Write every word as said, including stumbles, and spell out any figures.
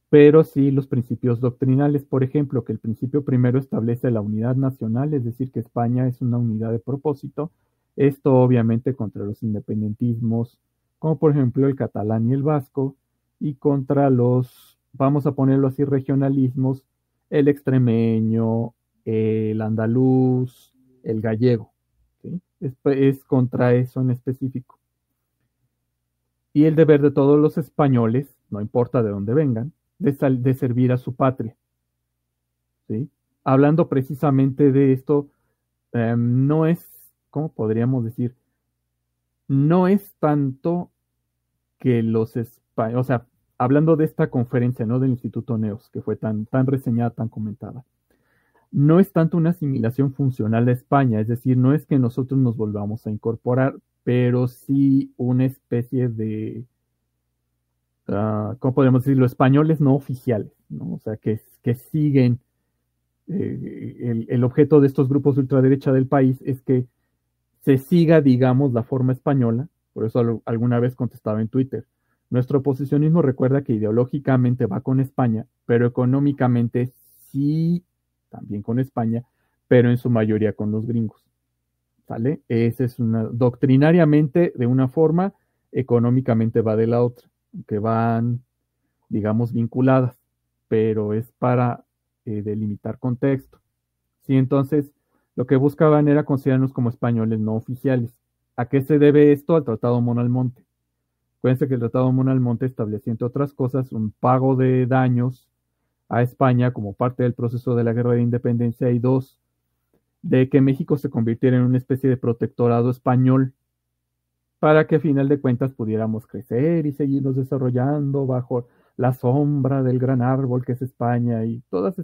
pero sí los principios doctrinales, por ejemplo, que el principio primero establece la unidad nacional, es decir, que España es una unidad de propósito. Esto obviamente contra los independentismos, como por ejemplo el catalán y el vasco, y contra los, vamos a ponerlo así, regionalismos, el extremeño, el andaluz, el gallego. ¿Sí? Es, es contra eso en específico. Y el deber de todos los españoles, no importa de dónde vengan, de, sal- de servir a su patria. ¿Sí? Hablando precisamente de esto, eh, no es, ¿cómo podríamos decir? No es tanto que los españoles, o sea, hablando de esta conferencia, ¿no? Del Instituto Neos, que fue tan, tan reseñada, tan comentada, no es tanto una asimilación funcional a España, es decir, no es que nosotros nos volvamos a incorporar, pero sí una especie de, uh, ¿cómo podemos decirlo? Españoles no oficiales, ¿no? O sea, que, que siguen, eh, el, el objeto de estos grupos de ultraderecha del país es que se siga, digamos, la forma española. Por eso al- alguna vez contestaba en Twitter. Nuestro oposicionismo recuerda que ideológicamente va con España, pero económicamente sí, también con España, pero en su mayoría con los gringos. ¿Sale? Esa es una, doctrinariamente de una forma, económicamente va de la otra, que van, digamos, vinculadas, pero es para eh, delimitar contexto. Sí, entonces lo que buscaban era considerarnos como españoles no oficiales. ¿A qué se debe esto? Al Tratado Monalmonte. Acuérdense que el Tratado Monalmonte establecía, entre otras cosas, un pago de daños a España como parte del proceso de la Guerra de Independencia y dos, de que México se convirtiera en una especie de protectorado español para que a final de cuentas pudiéramos crecer y seguirnos desarrollando bajo la sombra del gran árbol que es España y todas